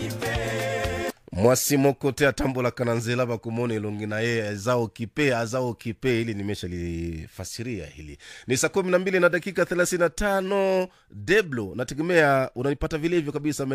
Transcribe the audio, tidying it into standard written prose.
Mwasi mokote atambola kananzela bakumone ilongi na ye azao kipe ili nimesha lifasiria hili. Ni saa 12 na dakika 35. Deblo nategemea unanipata vile hivyo kabisa.